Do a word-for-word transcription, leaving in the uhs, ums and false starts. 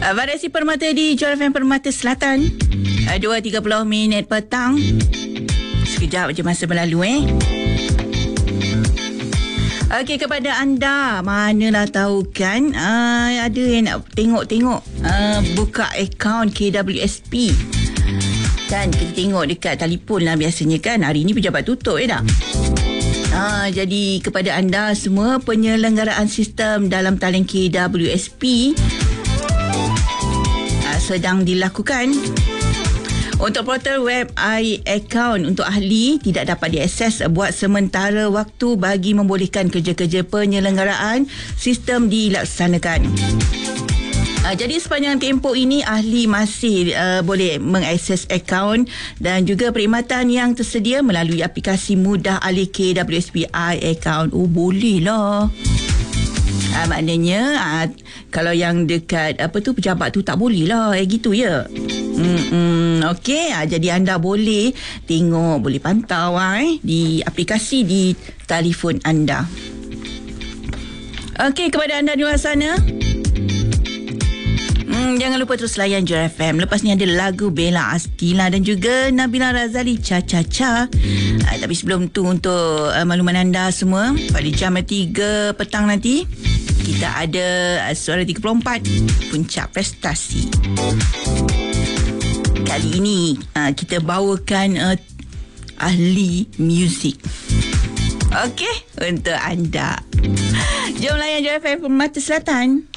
Uh, variasi permata di Johor F M Permata Selatan. Uh, dua tiga puluh minit petang. Sekejap je masa berlalu eh. Okey, kepada anda, manalah tahu kan, uh, ada yang nak tengok-tengok uh, buka akaun K W S P. Kan kita tengok dekat telefon lah biasanya kan. Hari ni pejabat tutup ya tak? Ha, jadi kepada anda semua, penyelenggaraan sistem dalam talian K W S P ha, sedang dilakukan. Untuk portal web iAccount untuk ahli tidak dapat diakses buat sementara waktu bagi membolehkan kerja-kerja penyelenggaraan sistem dilaksanakan. Uh, jadi sepanjang tempoh ini ahli masih uh, boleh mengakses akaun dan juga perkhidmatan yang tersedia melalui aplikasi mudah alih K W S P iAccount. Oh, boleh lah. Uh, maknanya uh, kalau yang dekat apa tu pejabat tu tak boleh lah eh, gitu ya. Hmm, okey, uh, jadi anda boleh tengok, boleh pantau eh, di aplikasi di telefon anda. Okey, kepada anda di luar sana, Hmm, jangan lupa terus layan Johor F M. Lepas ni ada lagu Bella Astila dan juga Nabila Razali, Cha Cha Cha. Uh, tapi sebelum tu, untuk uh, makluman anda semua, pada jam tiga petang nanti kita ada uh, Suara tiga puluh empat Puncak Prestasi. Kali ini uh, kita bawakan uh, ahli muzik. Okey, untuk anda. Jom layan Johor F M Permata Selatan.